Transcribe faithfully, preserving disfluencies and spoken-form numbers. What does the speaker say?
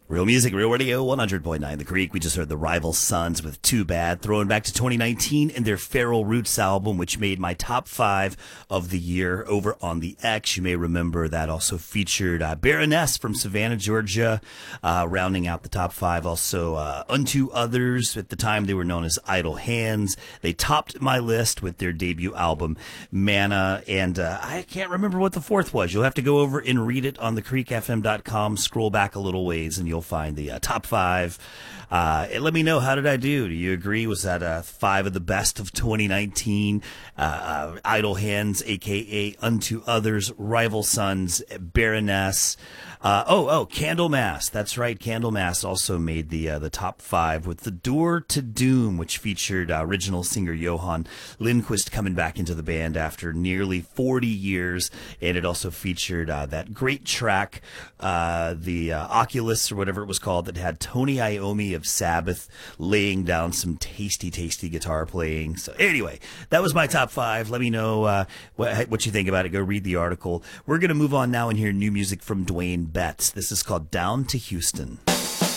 Real music, real radio, one hundred point nine The Creek. We just heard the Rival Sons with Too Bad, throwing back to twenty nineteen and their Feral Roots album, which made my top five of the year over on the X. You may remember that also featured uh, Baroness from Savannah, Georgia, uh, rounding out the top five. Also, uh, Unto Others. At the time, they were known as Idle Hands. They topped my list with their debut album, Mana, and uh, I can't remember what the fourth was. You'll have to go over and read it on the creek f m dot com, scroll back a little ways, and you'll You'll find the uh, top five. Uh, and let me know, how did I do? Do you agree? Was that uh, five of the best of twenty nineteen? Uh, uh, Idle Hands, a k a. Unto Others, Rival Sons, Baroness. Uh, oh, oh, Candlemass. That's right. Candlemass also made the uh, the top five with The Door to Doom, which featured uh, original singer Johan Lindquist coming back into the band after nearly forty years. And it also featured uh, that great track, uh, the uh, Oculus or whatever it was called, that had Tony Iommi of Sabbath laying down some tasty, tasty guitar playing. So anyway, that was my top five. Let me know uh, what, what you think about it. Go read the article. We're going to move on now and hear new music from Dwayne Betts. This is called Down to Houston.